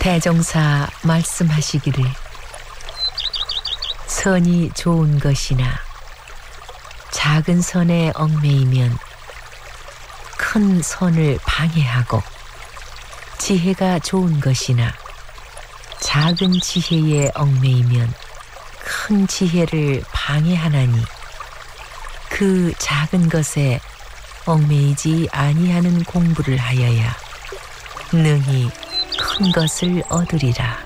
대종사 말씀하시기를 선이 좋은 것이나 작은 선에 얽매이면 큰 선을 방해하고 지혜가 좋은 것이나 작은 지혜에 얽매이면 큰 지혜를 방해하나니 그 작은 것에 얽매이지 아니하는 공부를 하여야 능히 큰 것을 얻으리라.